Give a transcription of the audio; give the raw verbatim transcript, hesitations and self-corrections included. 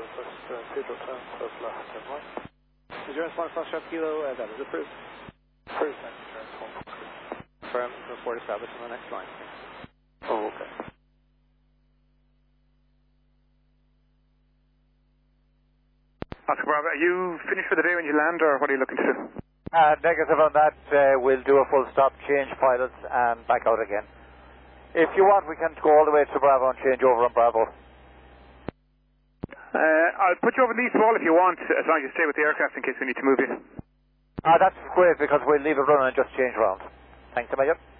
plus uh, Pedro ten plus La ten one. Endurance one Foxtrot Kilo, uh, that is approved. Approved, and endurance one Foxtrot. Confirm, report established on the next line. Oh, okay. Oscar Bravo, are you finished for the day when you land, or what are you looking to do? Uh, negative on that. Uh, we'll do a full stop, change pilots, and back out again. If you want, we can go all the way to Bravo and change over on Bravo. Uh, I'll put you over the east wall if you want, as long as you stay with the aircraft in case we need to move you. Ah, uh, that's great, because we'll leave it running and just change around. Thanks a million.